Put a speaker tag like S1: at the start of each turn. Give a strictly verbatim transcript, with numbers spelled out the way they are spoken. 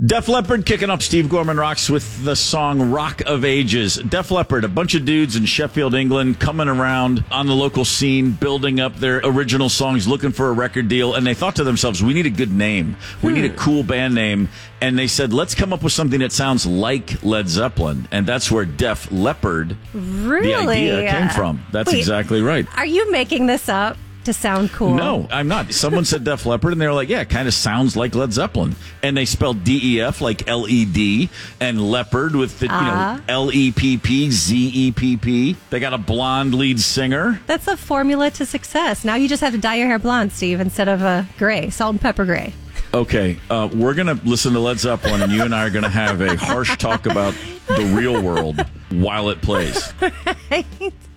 S1: Def Leppard kicking up Steve Gorman Rocks with the song Rock of Ages. Def Leppard, a bunch of dudes in Sheffield, England, coming around on the local scene, building up their original songs, looking for a record deal, and they thought to themselves, we need a good name. We hmm. need a cool band name. And they said, let's come up with something that sounds like Led Zeppelin. And that's where Def Leppard,
S2: really?
S1: the idea came from. That's
S2: Wait,
S1: exactly right.
S2: Are you making this up to sound cool?
S1: No, I'm not. Someone said Def Leppard, and they were like, yeah, it kind of sounds like Led Zeppelin. And they spelled D E F like L E D, and Leopard with the, uh, you know, L E P P, Z E P P. They got a blonde lead singer.
S2: That's a formula to success. Now you just have to dye your hair blonde, Steve, instead of uh, gray, salt and pepper gray.
S1: Okay, uh, we're going to listen to Led Zeppelin, and you and I are going to have a harsh talk about the real world while it plays.
S2: Right.